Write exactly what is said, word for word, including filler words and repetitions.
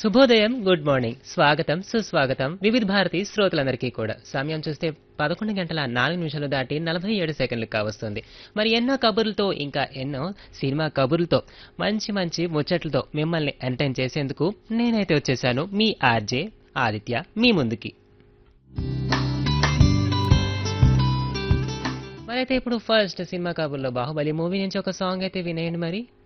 శుభోదయం, good morning, స్వాగతం సుస్వాగతం వివిధ భారతి శ్రోతలందరికీ కూడా. సమయం చూస్తే పదకొండు గంటల నాలుగు నిమిషాలు దాటి నలభై ఏడు సెకండ్లు కావస్తుంది. మరి ఎన్నో కబుర్లతో ఇంకా ఎన్నో సినిమా కబుర్లతో మంచి మంచి ముచ్చట్లతో మిమ్మల్ని ఎంటర్టైన్ చేసేందుకు నేనైతే వచ్చేసాను, మీ ఆర్జే ఆదిత్య మీ ముందుకి. మరైతే ఇప్పుడు ఫస్ట్ సినిమా కబుర్లో బాహుబలి మూవీ నుంచి ఒక సాంగ్ అయితే వినేయండి మరి.